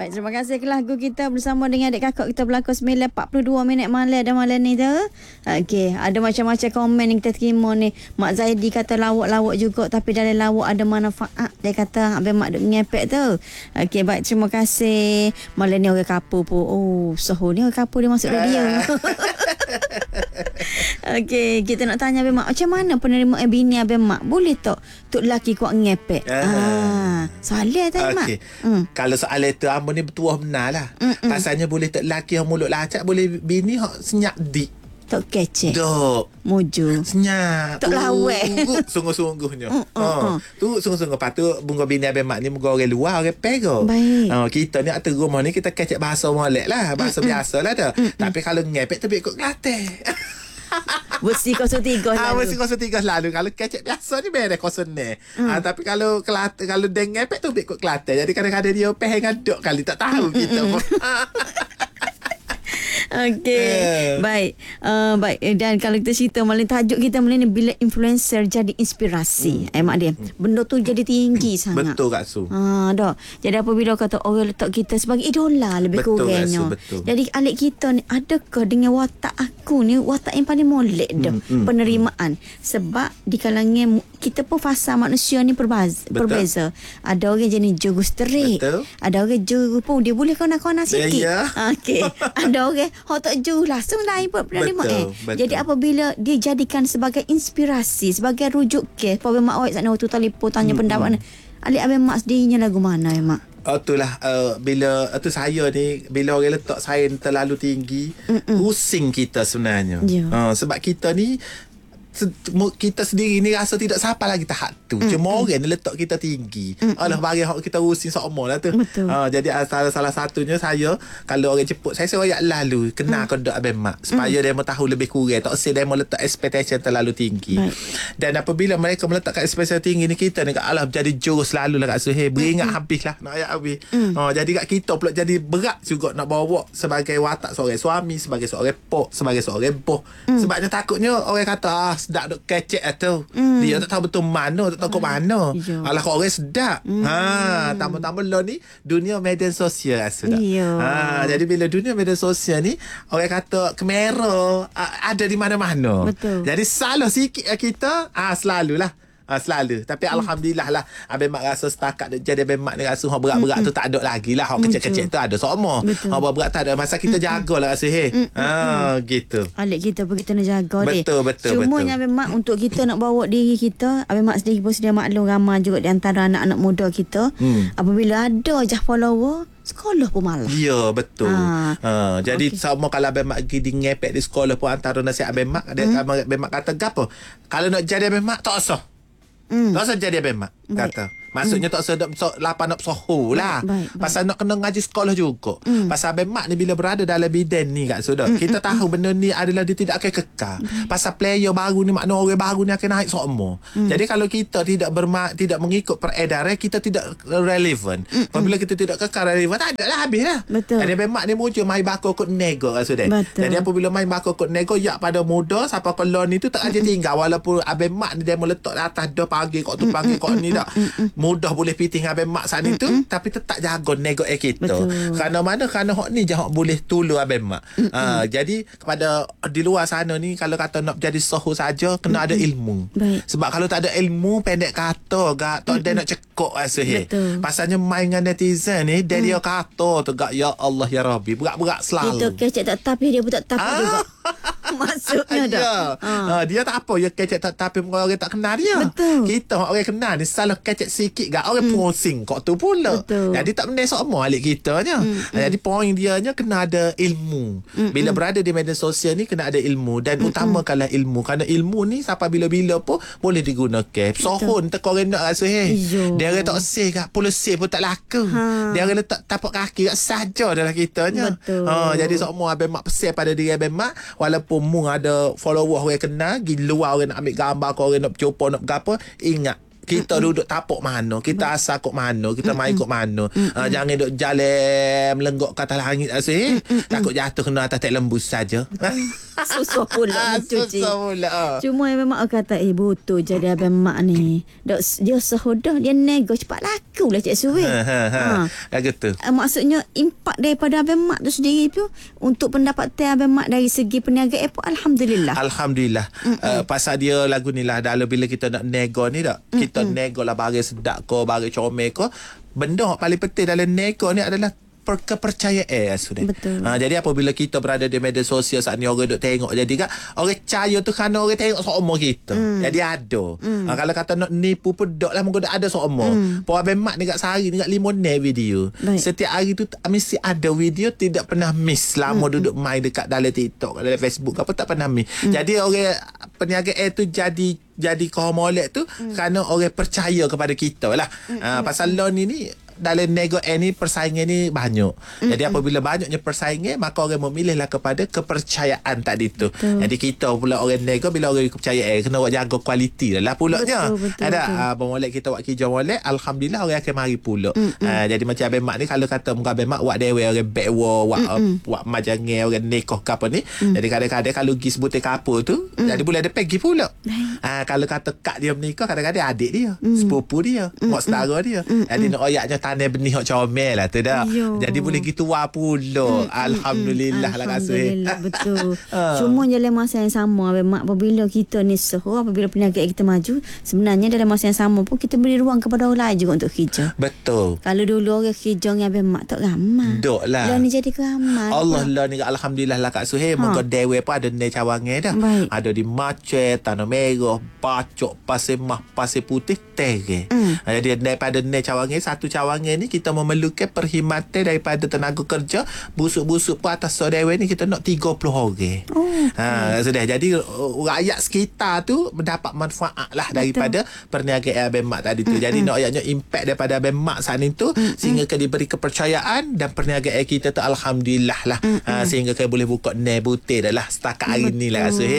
Baik, terima kasih ke lagu kita bersama dengan adik kakak kita berlaku 9.42 malam dan malam ni tu. Okey, ada macam-macam komen yang kita terima ni. Mak Zaidi kata lawak-lawak juga tapi dalam lawak ada manfaat. Dia kata abang mak duk ngepek tu. Okey, baik, terima kasih. Malam ni orang kapur pun. Oh, Soho ni orang kapur dia masuk radio. Okey, kita nak tanya abang mak macam mana penerimaan bini abang mak? Boleh tak tok lelaki kuat ngepek? Soalan tak mak? Kalau soalan itu Ambo ni bertuah benar lah. Pasalnya boleh tak lelaki yang mulut lacak, boleh bini hok senyap dik. Tok kecek. Dok. Muju. Senyap. Tok lawek. Sungguh-sungguhnya. Tu sungguh-sungguh. Lepas tu bunga bini abang mak ni muka orang luar, orang pego. Baik. Kita ni atas rumah ni kita kecek bahasa molek lah. Bahasa biasa lah dah. Tapi kalau ngepek tu ikut Kelantan. Besi 03 lalu. Besi 03 lalu. Kalau kecek biasa ni beres 0 ni. Tapi kalau Kelantan, kalau ngepek tu ikut Kelantan. Jadi kadang-kadang dia peheng aduk kali tak tahu kita pun. Okey. Baik. Baik. Dan kalau kita cerita malam tajuk kita malam ni bila influencer jadi inspirasi. Mak dia. Benda tu jadi tinggi sangat. Betul Kak Su. Dah. Jadi apabila kata orang letak kita sebagai idola lebih kurangnya. Jadi alik kita ni adakah dengan watak aku ni watak yang paling molek dah penerimaan. Sebab di kalangan kita pun fasa manusia ni berbeza. Ada orang jenis jogus terik. Ada orang jogus pun dia boleh kena-kena sikit. Okey. Ada orang tak jauh langsung lain pun penerimaan. Jadi apabila dia jadikan sebagai inspirasi, sebagai rujuk ke Pak Mak awak sana waktu telefon tanya pendapat alik abang mak sendirinya lagu mana ya mak? Itulah bila tu saya ni bila orang letak saya terlalu tinggi pusing kita sebenarnya. Sebab kita ni kita sendiri ni rasa tidak siapa lagi tahap tu. Cuma orang ni letak kita tinggi. Alah bagi hak kita usin sama lah tu. Jadi salah satunya saya kalau orang jemput saya royak lalu kenal kodok abang mak supaya dia mau tahu lebih kurang. Tak usah dia mau letak expectation terlalu tinggi. Dan apabila mereka meletakkan expectation tinggi ni kita ni alah jadi jurus selalu lah kat Suhaib. Beringat habis lah nak ayat habis. Jadi kat kita pula jadi berat juga nak bawa sebagai watak seorang suami, sebagai seorang pok, sebagai seorang boh. Sebabnya takutnya orang kata sedap duk kecek tu. Dia tak tahu betul mana, tak tahu ke mana. Alah kau orang sedap. Tambah-tambah lo ni dunia media sosial sudah. Jadi bila dunia media sosial ni orang kata kamera ada di mana-mana. Jadi salah sikit kita selalulah. Selalu. Tapi alhamdulillah lah abang mak rasa setakat jadi abang mak ni rasa hak berat-berat tu tak ada lagi lah. Hak kecil-kecil tu ada semua. Hak berat tak ada. Masa kita jagalah rasa gitu. Alik kita pun kita nak jaga dia. Betul. Cumanya abang mak untuk kita nak bawa diri kita, abang mak sendiri pun sedia maklum ramai juga di antara anak-anak muda kita. Apabila ada je follower sekolah pun malah. Ya, betul. Jadi sama kalau abang mak pergi ngepek di sekolah pun antara nasihat abang mak dia abang mak kata gapo? Kalau nak jadi abang mak tak usah. Tak usah jadi abang mak kata. Maksudnya tak sedap lapan nak soho lah. Pasal nak kena ngaji sekolah juga. Pasal abang mak ni bila berada dalam bidang ni kat sudah. Kita tahu benda ni adalah dia tidak akan kekal. Pasal player baru ni makna orang baru ni akan naik semua. Jadi kalau kita tidak mengikut peredaran kita tidak relevan. Apabila kita tidak kekal relevan tak ada lah habis lah. Jadi abang mak ni muncul main bakor kot nego kat sudah. Jadi apabila main bakor kot nego ya pada muda siapa kolon ni tu tak aja tinggal walaupun abang mak ni dia meletak atas dah pagi kok tu pagi kok ni tak mudah boleh pitih dengan abang mak saat itu tapi tetap jaga nego kita. Kerana hok ni je hok boleh tolong abang mak. Jadi kepada di luar sana ni kalau kata nak jadi sohu saja kena ada ilmu. Sebab kalau tak ada ilmu pendek kata gak tak ada nak cekok rasa pasalnya main dengan netizen ni dia kata tu gak ya Allah ya Rabbi berat-berat selalu. Kita kecek tak tapi dia pun tak tapi juga. Maksudnya dah. Dia tak apa ya kecek tak tapi orang tak kenal dia. Kita orang kenal ni salah kecek sikit gak orang pusing kok tu pula. Jadi tak benda semua alik kita nya. Jadi poin dia nya kena ada ilmu. Bila berada di media sosial ni kena ada ilmu dan utamakanlah ilmu kerana ilmu ni sampai bila-bila pun boleh digunakan. Sohon tak orang nak rasa dia orang tak sih gak polisi pun tak laku. Dia orang letak tapak kaki gak saja dalam kita nya. Jadi semua abang mak pesan pada diri abang mak walaupun mu ada follower orang kenal gi luar orang nak ambil gambar kau orang nak berjumpa nak berapa ingat kita duduk tapak mana, kita asal kok mana, kita main kok mana. Jangan duduk jalan melenggok ke atas langit asyik. Takut jatuh kena atas tek lembus saja. Susah pula mencuci. Susah pula. Cuma memang aku kata betul jadi abang mak ni. Dia sehodah dia nego cepat laku lah Cik Suwi. Lagu tu. Maksudnya impak daripada abang mak tu sendiri tu untuk pendapatan abang mak dari segi perniagaan pun alhamdulillah. Alhamdulillah. Pasal dia lagu ni lah dalam bila kita nak nego ni tak. Kita nego lah barang sedap ko, barang comel ko. Benda paling penting dalam nego ni adalah kepercayaan sudah. Betul. Jadi apabila kita berada di media sosial saat ni orang duk tengok jadi kan orang percaya tu kerana orang tengok seumur kita. Jadi ada. Kalau kata nak nipu pun dok lah mungkin ada seumur. Pau abang mak ni kat sehari ni kat 5 video. Baik. Setiap hari tu mesti ada video tidak pernah miss selama duduk main dekat dalam TikTok, dalam Facebook apa tak pernah miss. Jadi orang perniagaan tu jadi kau molek tu kerana orang percaya kepada kita lah. Pasal loan ni dalam nego ni persaingan ni banyak. Jadi apabila banyaknya persaingan maka orang memilihlah kepada kepercayaan tadi tu. Jadi kita pula orang nego bila orang kepercayaan kena buat jaga kualiti lah pulaknya. Ada molek kita buat kerja molek alhamdulillah orang akan mari pula. Jadi macam abang mak ni kalau kata muka abang mak buat dewe orang backwa buat majangan orang nikah ke apa ni. Jadi kadang-kadang kalau pergi sebutir kapur tu jadi boleh ada pergi pula. Kalau kata kak dia menikah kadang-kadang adik dia, sepupu dia, mak saudara dia. Jadi nak oyaknya tanah benih hok comel lah tu dah. Jadi boleh gitu wah pula. Alhamdulillah lah kasih. Betul. Cuma dalam masa yang sama abang mak apabila kita ni apabila perniagaan kita maju sebenarnya dalam masa yang sama pun kita beri ruang kepada orang lain juga untuk kerja. Betul. Kalau dulu orang kerja dengan abang mak tak ramai. Dok lah. Lah ni jadi ramai. Allah lah ni alhamdulillah lah Kak Suhail. Moga dewe pun ada ni cawangan dah. Baik. Ada di Macet, Tanah Merah, Bacok, Pasir Mah, Pasir Putih, Tere. Jadi daripada ni cawangan satu cawangan ni kita memerlukan perkhidmatan daripada tenaga kerja busuk-busuk pun atas dewan ni kita nak 30 orang. Sudah jadi rakyat sekitar tu mendapat manfaat lah daripada perniagaan abang mak tadi tu. Jadi nak ayatnya impact daripada abang mak saat ni tu sehingga ke diberi kepercayaan dan perniagaan kita tu alhamdulillah lah. Sehingga ke boleh buka butir dah lah setakat hari ni lah rasa.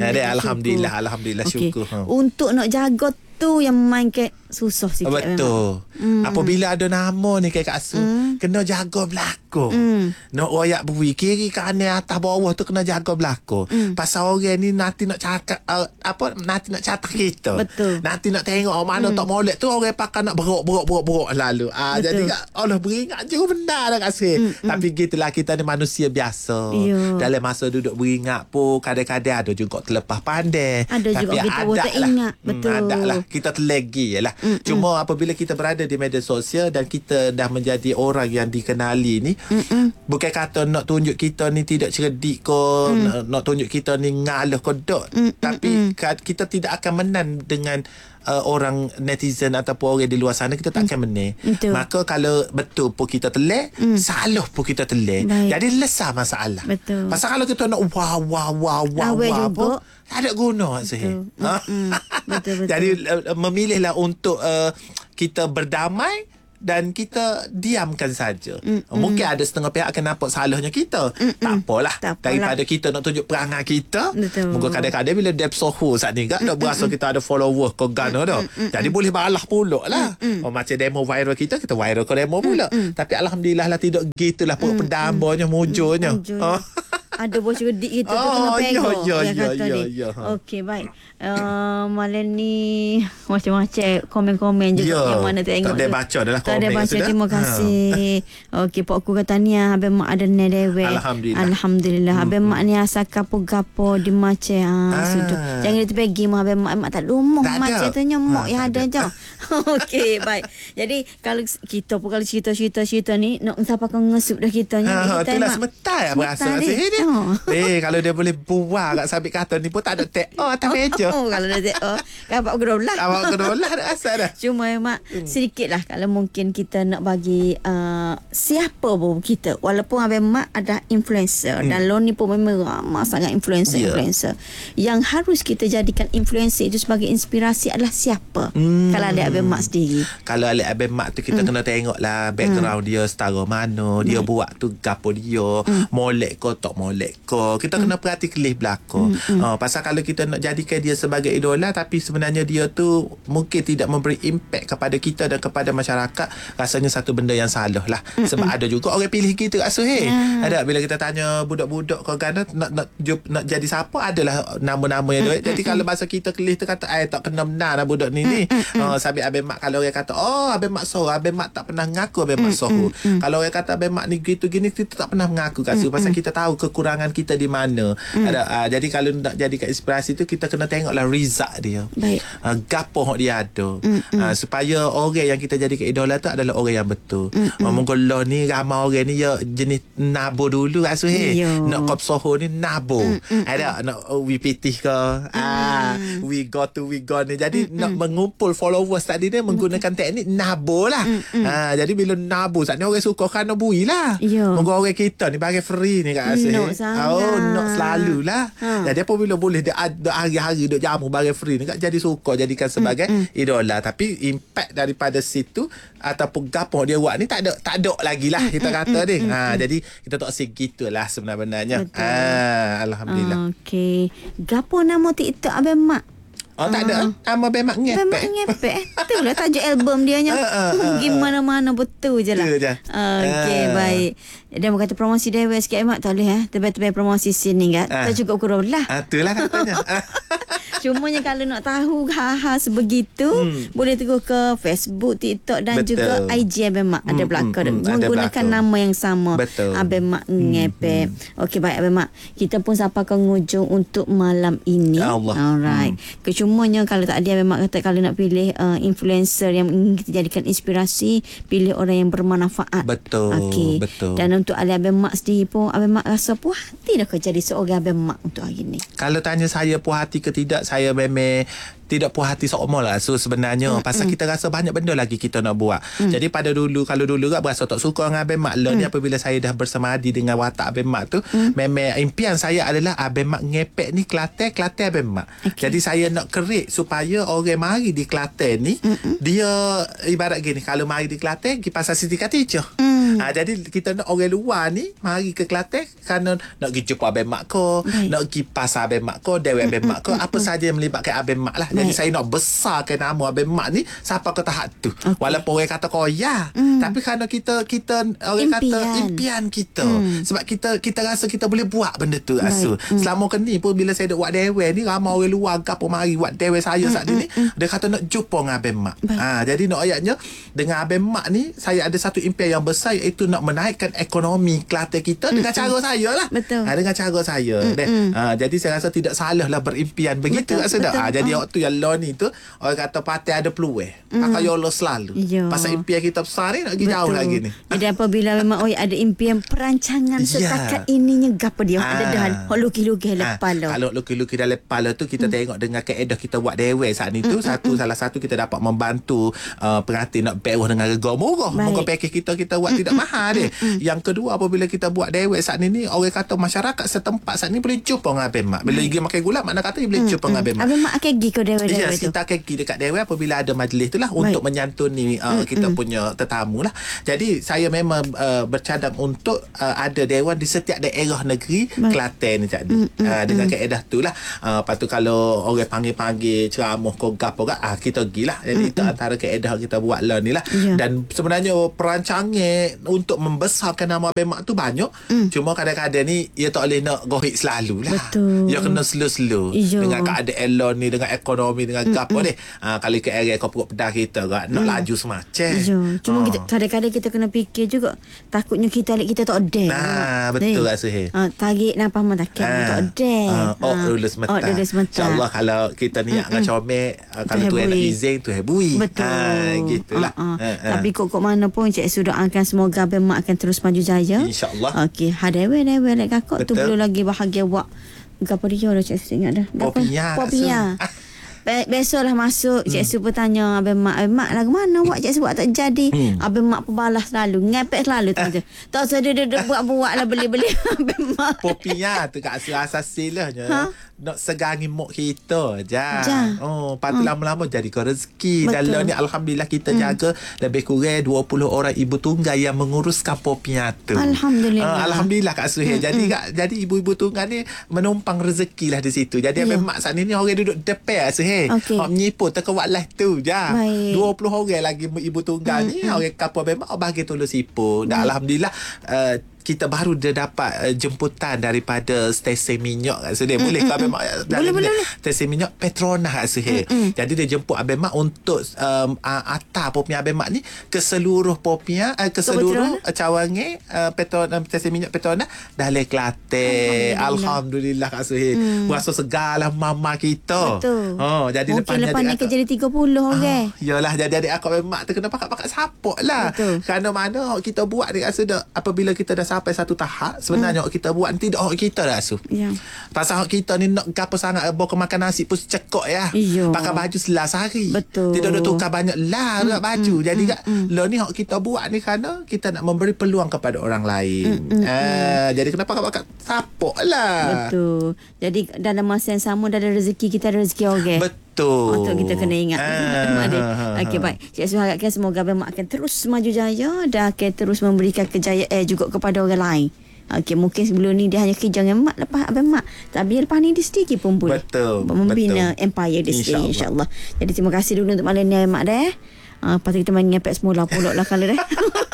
Alhamdulillah syukur. Untuk nak jaga tu yang main ke susah sikit. Betul. Apabila ada nama ni Kak Asu kena jaga belakang. Nak royak bui kiri kanan atas bawah tu kena jaga belakang. Pasal orang ni nanti nak cakap nanti nak catat kita. Betul. Nanti nak tengok mana tak molek tu orang pakai nak berok lalu. Jadi Allah beringat je benda dah kasih. Tapi gitulah kita ni manusia biasa. Dalam masa duduk beringat pun kadang-kadang ada juga terlepas pandai. Ada tapi juga kita buat tak ingat. Betul. Ada lah. Kita terlegi je lah. Cuma apabila kita berada di media sosial dan kita dah menjadi orang yang dikenali ni, bukan kata nak tunjuk kita ni tidak cerdik ko, nak tunjuk kita ni ngalah ko dok. Tapi kita tidak akan menang dengan orang netizen ataupun orang di luar sana, kita tak akan menang. Maka kalau betul pun kita telek, salah pun kita telek. Jadi lesah masalah. Betul. Pasal kalau kita nak wah apa, tak ada guna sih. Betul. Jadi memilihlah untuk kita berdamai dan kita diamkan saja. Mungkin ada setengah pihak akan nampak salahnya kita. Tak apalah. Daripada kita nak tunjuk perangai kita. Mungkin kadang-kadang bila dia sohu saat ni tak berasa kita ada follower ke gana dah. Jadi boleh balah pula lah. Macam demo viral kita viral ke demo pula. Tapi alhamdulillah lah tidak gitulah pendambanya mujurnya. Ada bos cerdik kita tu kena pegang. Ya. Okey, baik. Malam ni macam-macam komen-komen juga yang mana tengok. Tak ada baca adalah komen. Tak ada baca, terima kasih. Okey, Pak Ku kata ni abang mak ada ni dewe. Alhamdulillah. Abang mak ni asal gapo-gapo di macam sudah. Jangan terpegi mah abang mak tak lumah macam tu nyemok ya ada je. Okey, baik. Jadi kalau kita pun kalau cerita ni nak siapa kan ngesup dah kita ni. Itulah semetai berasa ni. Kalau dia boleh buang kat sabit karton ni pun tak ada tek. Tak meja. Kalau dah tek dapat gerolah. Awak gerolah dah asal dah. Cuma mak sedikit lah kalau mungkin kita nak bagi siapa pun kita, walaupun abang mak ada influencer dan lo ni pun memang ramai sangat influencer. Yang harus kita jadikan influencer itu sebagai inspirasi adalah siapa? Kalau ada abang mak sendiri. Kalau ada abang mak tu kita kena tengok lah background dia setara mana, dia buat tu gapo dia, molek ke tak molek molek ko. Kita kena perhati kelih belakang. Pasal kalau kita nak jadikan dia sebagai idola tapi sebenarnya dia tu mungkin tidak memberi impact kepada kita dan kepada masyarakat, rasanya satu benda yang salah lah. Sebab ada juga orang pilih kita kat Suhir. Ada bila kita tanya budak-budak kau kan nak jadi siapa, adalah nama-nama yang duit. Jadi kalau bahasa kita kelih tu kata tak kena benar lah budak ni. Sambil Abang Mak, kalau orang kata Abang Mak Soh, Abang Mak tak pernah mengaku Abang Mak Soh. Kalau orang kata Abang Mak ni gitu gini, kita tak pernah mengaku kat Suhir. Pasal kita tahu kekurangan kita di mana. Jadi kalau nak jadikan inspirasi tu, kita kena tengoklah result dia. Gapo dia ada. Supaya orang yang kita jadikan idola tu adalah orang yang betul. Menggolah ni ramai orang ni ya jenis nabo dulu kat Suhir. Nak kop Soho ni nabo. Ada nak we pitih ke. We go ni. Jadi nak mengumpul followers tadi ni menggunakan teknik nabo lah. Jadi bila nabo saat ni orang suka kan nak bui lah. Menggo orang kita ni bagi free ni kat Suhir. Nak selalu lah. Jadi apabila boleh dia ada hari-hari duk jamu bagi free ni kat, jadi suka jadikan sebagai idola. Tapi impact daripada situ ataupun gapo dia buat ni tak ada lagi lah kita kata ni. Jadi kita tak segitulah sebenarnya. Alhamdulillah. Okey. Gapo nama TikTok Abang Mak? Tak ada. Nama Abang Mak ngepek. Abang Mak ngepek. Itulah tajuk album dia nya. Gimana-mana betul je lah. Okey, baik. Dia mau kata promosi dewa sikit Mak, tak boleh tebal-tebal promosi sini kan. Tak cukup kurang lah. Itulah katanya. Cumanya kalau nak tahu hal-hal sebegitu, boleh tegur ke Facebook, TikTok dan juga IG Abang Mak. Ada belakang menggunakan nama yang sama. Abang Mak ngepek. Okey, baik Abang Mak. Kita pun sampai ke hujung untuk malam ini. Alright. Kecumanya kalau tak ada Abang Mak kata, kalau nak pilih influencer yang ingin kita jadikan inspirasi, pilih orang yang bermanfaat. Okey. Dan untuk Abang Mak sendiri pun, Abang Mak rasa puas hati dah ke jadi seorang Abang Mak untuk hari ni? Kalau tanya saya puas hati ke tidak, saya memang tidak puas hati seumur lah. So sebenarnya pasal kita rasa banyak benda lagi kita nak buat. Jadi pada dulu, kalau dulu kan berasa tak suka dengan Abang Mak. Ni apabila saya dah bersemadi dengan watak Abang Mak tu, memang impian saya adalah Abang Mak ngepek ni Kelantan Abang Mak. Jadi saya nak kerik supaya orang mari di Kelantan ni, dia ibarat gini, kalau mari di Kelantan pergi pasar Siti Khatijah. Jadi kita nak orang luar ni mari ke Kelantan kerana nak pergi jumpa Abang Mak ko, nak pergi pasar Abang Mak ko, dewan Abang Mak ko, apa saja yang melibatkan Abang Mak lah. Jadi saya nak besarkan nama Abang Mak ni sampai ke tahap tu. Walaupun orang kata koya, tapi kerana kita orang kata impian kita. Sebab kita rasa kita boleh buat benda tu. Selama ni pun bila saya duk buat dewan ni, ramai orang luar gapo mari buat dewan saya saat ni, dia kata nak jumpa dengan Abang Mak. Jadi nak ayatnya dengan Abang Mak ni, saya ada satu impian yang besar, iaitu nak menaikkan ekonomi Kelantan kita dengan cara saya lah. Dengan cara saya. Jadi saya rasa tidak salah lah berimpian begitu. Jadi waktu yang law ni tu, orang kata partai ada peluang. Pakai YOLO selalu. Pasal impian kita besar ni nak pergi jauh lagi ni. Jadi apabila memang ada impian perancangan setakat ininya, gapo dia ada dah lukis-lukis dalam kepala. Kalau lukis-lukis dalam kepala tu, kita tengok dengan kaedah kita buat dewan saat ni tu, salah satu kita dapat membantu pengantin nak bewah dengan harga murah. Moga package kita buat tidak mahal dia. Yang kedua, apabila kita buat dewan saat ni, orang kata masyarakat setempat saat ni boleh jumpa dengan Abang Mak. Bila pergi makan gula, mana kata dia boleh jumpa dengan Abang Mak. Abang Mak akan pergi ke dewan tu? Kita akan pergi dekat dewan apabila ada majlis tu lah, untuk menyantuni kita punya tetamu lah. Jadi saya memang bercadang untuk ada dewan di setiap daerah negeri Kelantan ni tadi. Dengan kaedah tu lah. Lepas tu kalau orang panggil-panggil ceramah kau gapo kan, kita pergilah. Jadi itu antara kaedah kita buat lah ni lah. Dan sebenarnya perancangan untuk membesarkan nama Abang Mak tu banyak. Cuma kadang-kadang ni ia tak boleh nak gohik selalu lah. Dia kena slow-slow. Dengan keadaan lah ni, dengan ekonomi, dengan gapo ni. Kalau ke area kau perut pedas kita kan, nak laju semacam. Cuma kita, kadang-kadang kita kena fikir juga, takutnya kita tak ada. Betul rasa tarik nafas tak ada. Dulu sementara. InsyaAllah kalau kita niat dengan comel, kalau tu nak izin tu hebui. Gitulah. Tapi kok mana pun Cik Su doakan semoga Abang Mak akan terus maju jaya. InsyaAllah. Okey, hadewe lek kakak tu belum lagi bahagia buat gapo dia dah Cik Su ingat dah. Popinya. Besoklah masuk Cik Su pun tanya Abang Mak lagu mana buat Cik Su buat tak jadi. Abang Mak pebalas selalu, ngepek selalu tu je. Tak usah duduk buat lah beli-beli Abang Mak. Popinya tu kat asas silahnya. Nak segangi mok kita je. Oh, patut lama-lama jadi kau rezeki. Dalam ni alhamdulillah kita jaga lebih kurang 20 orang ibu tunggal yang menguruskan popinya tu. Alhamdulillah Kak Suhail. Jadi ibu-ibu tunggal ni menumpang rezeki lah di situ. Jadi Abang Mak saat ni orang duduk depan Suhail. Hok menyiput teka buat live tu je. 20 orang lagi ibu tunggal ni orang kapal Abang Mak bagi tolong siput. Dan alhamdulillah kita baru dia dapat jemputan daripada stesen minyak kat Suhail. Boleh ke Abang Mak? Boleh. Stesen minyak Petronas kat Suhail. Jadi dia jemput Abang Mak untuk atar popiah Abang Mak ni ke seluruh popiah, ke seluruh cawangan Petronas, stesen minyak Petronas dalam Kelantan. Alhamdulillah Kak Suhail. Berasa segalah mama kita. Betul. Jadi mungkin lepas ni kerja 30 orang. Yalah, jadi adik aku Abang Mak tu kena pakat-pakat support lah. Kerana mana kita buat ni rasa dah, apabila kita dah sampai satu tahap sebenarnya kita buat tidak hak kita dah Su. Pasal hak kita ni nak gapo sangat bawa ke makan nasi pun cekok ya. Pakai baju selas hari. Tidak ada tukar banyak lah baju. Jadi lo ni hak kita buat ni kerana kita nak memberi peluang kepada orang lain. Jadi kenapa pakai support lah. Betul. Jadi dalam masa yang sama dalam rezeki kita ada rezeki orang. Untuk kita kena ingat. Okey, baik. Cik Su harapkan semoga Abang Mak akan terus maju jaya dan akan terus memberikan kejayaan juga kepada orang lain. Okey, mungkin sebelum ni dia hanya kerja dengan Mak, lepas Abang Mak. Tapi lepas ni dia sedikit pun boleh membina empire dia sendiri, insyaAllah. Jadi terima kasih dulu untuk malam ni Abang Mak dah. Lepas tu kita main ngepek semula pulak lah kalau dah.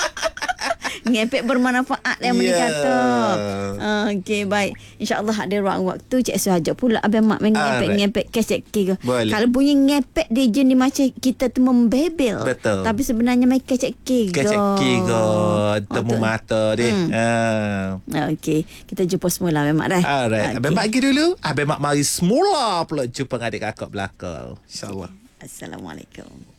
Ngepek bermanfaat yang kata. Okey, baik. InsyaAllah ada ruang waktu Cik Su ajak pula Abang Mak main ngepek kecek ke. Kalau bunyi ngepek dia jenis macam kita tu membebel. Tapi sebenarnya main kecek ke. Temu mata dia. Okey, kita jumpa semula Abang Mak dah. Alright. Abang Mak pergi dulu. Abang Mak mari semula pula jumpa dengan adik kakak belakang. InsyaAllah. Assalamualaikum.